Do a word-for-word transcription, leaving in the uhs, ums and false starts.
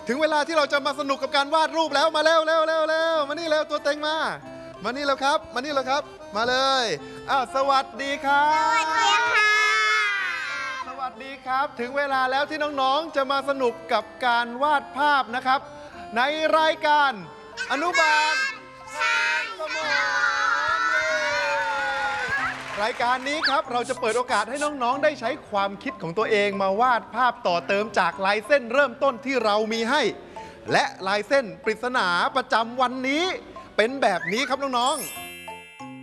ถึงเวลาที่เราจะมาสนุกกับการวาดรูปแล้วมาเร็วเร็วเร็วเร็วมานี่เร็วตัวเต็งมามานี่แล้วครับมานี่แล้วครับมาเลยอ้าวสวัสดีครับสวัสดีค่ะสวัสดีครับถึงเวลาแล้วที่น้องๆจะมาสนุกกับการวาดภาพนะครับในรายการอนุบาลสร้างสมองรายการนี้ครับเราจะเปิดโอกาสให้น้องๆได้ใช้ความคิดของตัวเองมาวาดภาพต่อเติมจากลายเส้นเริ่มต้นที่เรามีให้และลายเส้นปริศนาประจำวันนี้เป็นแบบนี้ครับน้องๆ